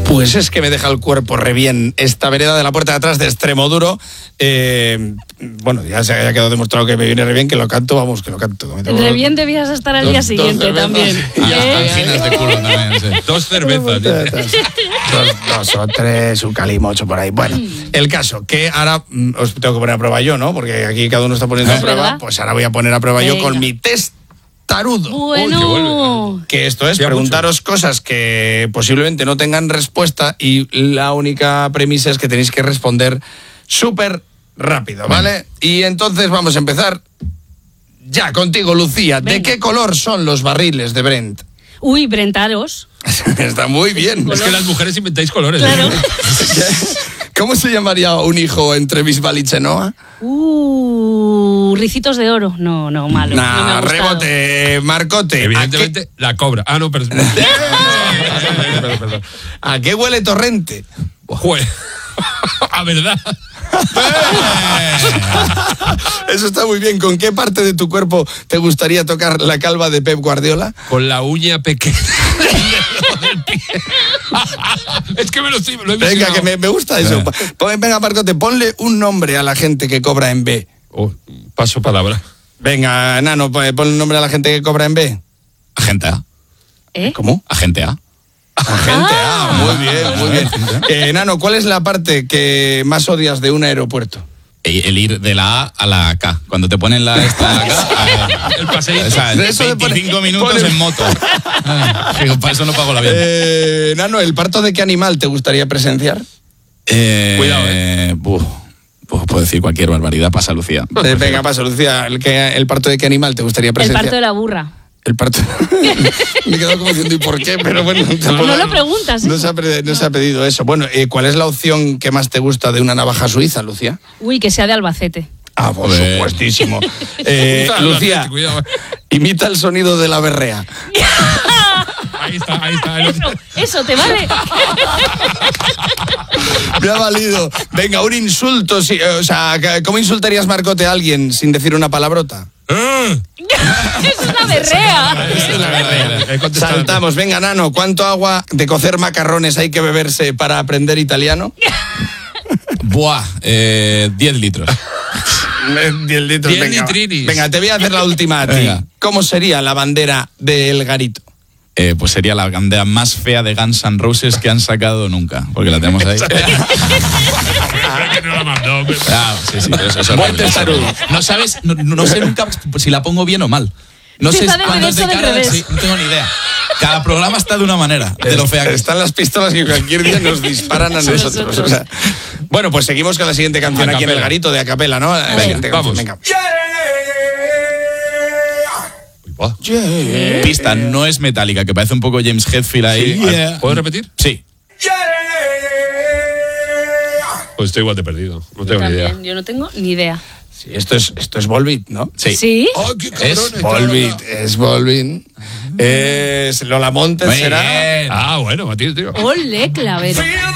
Pues es que me deja el cuerpo re bien esta vereda de la puerta de atrás de Extremoduro. Bueno, ya se haya quedado demostrado que me viene re bien, que lo canto, vamos, que lo canto. Re bien debías estar al día siguiente también. Anginas de culo también, sí. 2 cervezas. Dos o tres, un calimocho por ahí. Bueno, el caso, que ahora os tengo que poner a prueba yo, ¿no? Porque aquí cada uno está poniendo a prueba. ¿Verdad? Pues ahora voy a poner a prueba yo con mi test tarudo. Bueno. Que esto es preguntaros cosas que posiblemente no tengan respuesta y la única premisa es que tenéis que responder súper rápido, ¿vale? Y entonces vamos a empezar ya contigo, Lucía. Venga. ¿De qué color son los barriles de Brent? Uy, Brentaros. Está muy bien. Es que las mujeres inventáis colores. Claro. ¿Cómo se llamaría un hijo entre Bisbal y Chenoa? Ricitos de oro. No, malo. No me ha gustado. Rebote, Marcote. Evidentemente, la cobra. Ah, no, perdón. Perdón. ¿A qué huele Torrente? Joder. A verdad. Eso está muy bien. ¿Con qué parte de tu cuerpo te gustaría tocar la calva de Pep Guardiola? Con la uña pequeña del pie. Es que lo he Venga, que me gusta eso. Venga, Marcote, ponle un nombre a la gente que cobra en B. Oh, paso palabra. Venga, Nano, ponle un nombre a la gente que cobra en B. Agente A. ¿Cómo? Agente A. Agente A, muy bien, muy bien. Nano, ¿cuál es la parte que más odias de un aeropuerto? El ir de la A a la K. Cuando te ponen la K, El paseíto. o sea, De eso de 25 minutos en moto. Digo, para eso no pago la vida. Nano, ¿el parto de qué animal te gustaría presenciar? Cuidado, puedo decir cualquier barbaridad, pasa Lucía. Venga, pasa, Lucía. ¿El parto de qué animal te gustaría El presenciar? parto de la burra. El parto. Me he quedado como diciendo, ¿y por qué? Pero bueno, No lo preguntas. No se ha pedido eso. Bueno, ¿cuál es la opción que más te gusta de una navaja suiza, Lucía? Uy, que sea de Albacete. Ah, por supuestísimo. Lucía, Cuidado. imita el sonido de la berrea. Ahí está. Eso, ¿te vale? Me ha valido. Venga, un insulto. O sea, ¿cómo insultarías, Marcote, a alguien sin decir una palabrota? Es una berrea. Saltamos. Venga, Nano, ¿cuánto agua de cocer macarrones hay que beberse para aprender italiano? 10 litros. 10 litros. 10 Venga, litrinis. venga, te voy a hacer la última a ti. Venga. ¿Cómo sería la bandera del Garito? Pues sería la bandera más fea de Guns N' Roses que han sacado nunca, porque la tenemos ahí. Que no la mandó. Sí, eso es Buen horrible. testarudo. No sabes, no sé nunca si la pongo bien o mal. No sé Está de cuándo es de derecho o de cara, revés. sí, no tengo ni idea. Cada programa está de una manera, de lo fea que está. Están las pistolas que cualquier día nos disparan a nosotros. O sea, bueno, pues seguimos con la siguiente canción aquí en el Garito de Acapela, ¿no? La siguiente canción, vamos. venga. Pista, no es metálica, que parece un poco James Hetfield ahí. Sí. ¿Puedo repetir? Sí. Pues estoy igual de perdido. No tengo ni idea. También, yo no tengo ni idea. Sí, esto es Volbeat, ¿no? ¿Sí? ¡Oh, qué cabrones! Es Volbeat. Es Lola Montes, Muy será. bien. Ah, bueno, Matías, tío. Ole, clavero.